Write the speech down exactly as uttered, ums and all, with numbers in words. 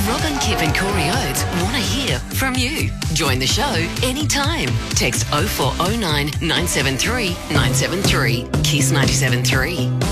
Robin, Kip and Corey Oates want to hear from you. Join the show anytime. Text oh four oh nine, nine seven three, nine seven three. Kiss ninety-seven point three.